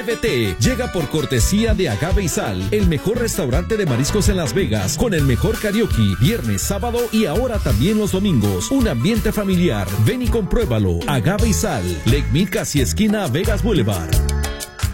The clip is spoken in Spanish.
Atrévete llega por cortesía de Agave y Sal, el mejor restaurante de mariscos en Las Vegas, con el mejor karaoke, viernes, sábado y ahora también los domingos. Un ambiente familiar. Ven y compruébalo. Agave y Sal, Lake Mead, casi esquina Vegas Boulevard.